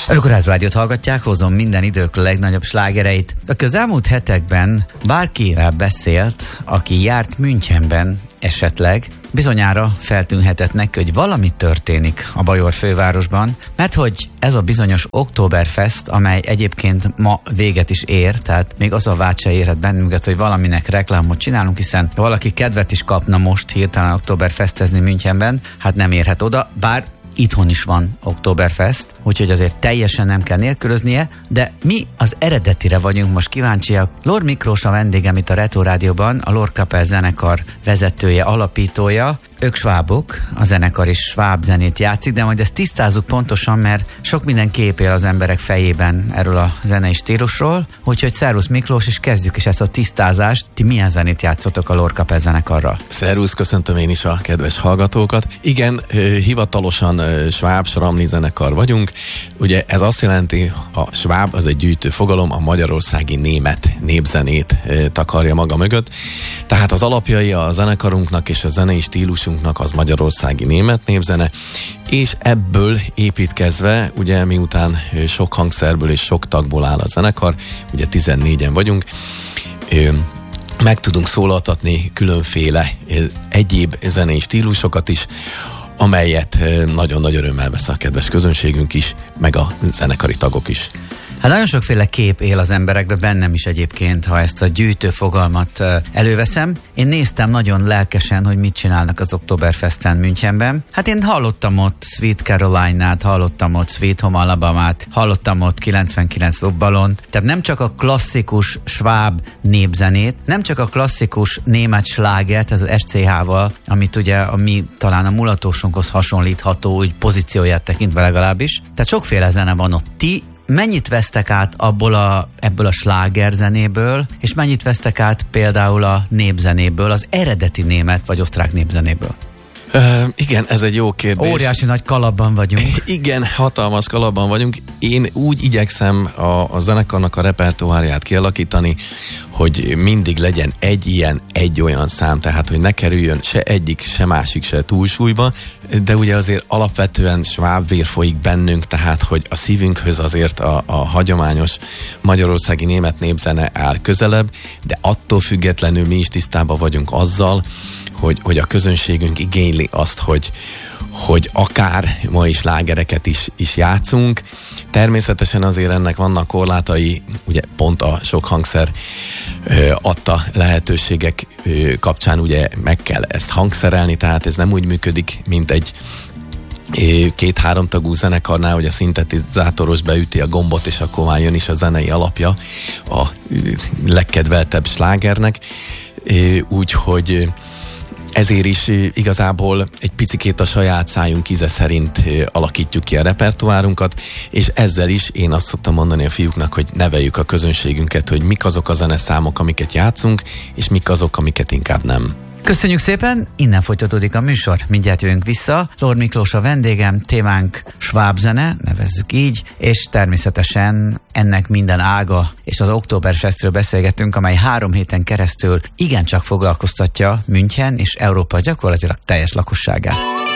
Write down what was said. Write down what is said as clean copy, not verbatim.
Önök rádiót hallgatják, hozom minden idők legnagyobb slágereit. A közelmúlt hetekben bárkivel beszélt, aki járt Münchenben esetleg, bizonyára feltűnhetett neki, hogy valami történik a Bajor fővárosban, mert hogy ez a bizonyos Oktoberfest, amely egyébként ma véget is ér, tehát még az a vágy se érhet bennünket, hogy valaminek reklámot csinálunk, hiszen valaki kedvet is kapna most hirtelen Oktoberfestezni Münchenben, hát nem érhet oda, bár itthon is van Oktoberfest, úgyhogy azért teljesen nem kell nélkülöznie, de mi az eredetire vagyunk most kíváncsiak. Lór Miklós a vendégem itt a Retro Rádióban, a Lorkapell zenekar vezetője, alapítója. Ők svábok, a zenekar is sváb zenét játszik, de majd ezt tisztázzuk pontosan, mert sok minden kép él az emberek fejében erről a zenei stílusról, úgyhogy szervusz Miklós, és kezdjük is ezt a tisztázást. Ti milyen zenét játszotok a Lorkapell zenekarral? Szervusz, köszöntöm én is a kedves hallgatókat. Igen, hivatalosan sváb sramli zenekar vagyunk. Ugye ez azt jelenti, a sváb az egy gyűjtő fogalom, a magyarországi német népzenét takarja maga mögött. Tehát az alapjai a zenekarunknak és a zenei stílusunknak az magyarországi német népzene, és ebből építkezve, ugye miután sok hangszerből és sok tagból áll a zenekar, ugye 14-en vagyunk, meg tudunk szólaltatni különféle egyéb zenei stílusokat is, amelyet nagyon nagy örömmel vesz a kedves közönségünk is, meg a zenekari tagok is. Hát nagyon sokféle kép él az emberekben, bennem is egyébként, ha ezt a gyűjtő fogalmat előveszem. Én néztem nagyon lelkesen, hogy mit csinálnak az Oktoberfesten Münchenben. Hát én hallottam ott Sweet Caroline-át, hallottam ott Sweet Home Alabama-t, hallottam ott 99 Luftballont. Tehát nem csak a klasszikus sváb népzenét, nem csak a klasszikus német slágert, ez az SCH-val, amit ugye talán a mulatósunkhoz hasonlítható, úgy pozícióját tekintve legalábbis. Tehát sokféle zene van ott. Ti mennyit vesztek át ebből a slágerzenéből, és mennyit vesztek át például a népzenéből, az eredeti német vagy osztrák népzenéből? Igen, ez egy jó kérdés. Óriási nagy kalapban vagyunk. Igen, hatalmas kalapban vagyunk. Én úgy igyekszem a zenekarnak a repertoárját kialakítani, hogy mindig legyen egy olyan szám, tehát hogy ne kerüljön se egyik, se másik, se túlsúlyba, de ugye azért alapvetően sváb vér folyik bennünk, tehát hogy a szívünkhöz azért a hagyományos magyarországi német népzene áll közelebb, de attól függetlenül mi is tisztában vagyunk azzal, hogy a közönségünk igényli azt, hogy akár mai slágereket is játszunk. Természetesen azért ennek vannak korlátai, ugye pont a sok hangszer adta lehetőségek kapcsán ugye meg kell ezt hangszerelni, tehát ez nem úgy működik, mint egy 2-3 tagú zenekarnál, hogy a szintetizátoros beüti a gombot, és akkor már jön is a zenei alapja a legkedveltebb slágernek. Úgyhogy ezért is igazából egy picikét a saját szájunk íze szerint alakítjuk ki a repertoárunkat, és ezzel is én azt szoktam mondani a fiúknak, hogy neveljük a közönségünket, hogy mik azok a zeneszámok, amiket játszunk, és mik azok, amiket inkább nem. Köszönjük szépen, innen folytatódik a műsor, mindjárt jövünk vissza. Lór Miklós a vendégem, témánk svábzene, nevezzük így, és természetesen ennek minden ága, és az Oktoberfestről beszélgetünk, amely 3 héten keresztül igencsak foglalkoztatja München és Európa gyakorlatilag teljes lakosságát.